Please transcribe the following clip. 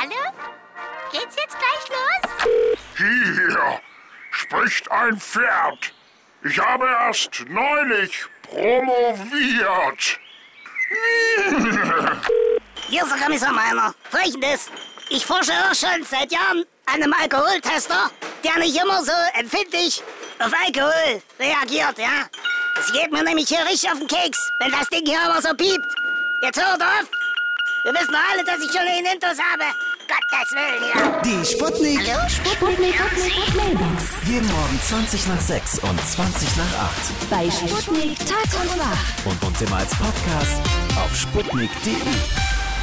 Hallo? Geht's jetzt gleich los? Hier spricht ein Pferd. Ich habe erst neulich promoviert. Hier ist der Kommissar Meiner. Folgendes. Ich forsche auch schon seit Jahren an einem Alkoholtester, der nicht immer so empfindlich auf Alkohol reagiert, ja? Es geht mir nämlich hier richtig auf den Keks, wenn das Ding hier immer so piept. Jetzt hört auf! Wir wissen doch alle, dass ich schon einen Intus habe. Gottes Willen, ja. Die Sputnik. Hallo, Sputnik. Mailbox. Jeden Morgen 20 nach 6 und 20 nach 8. Bei Sputnik Tag und Nacht. Und uns immer als Podcast auf sputnik.de.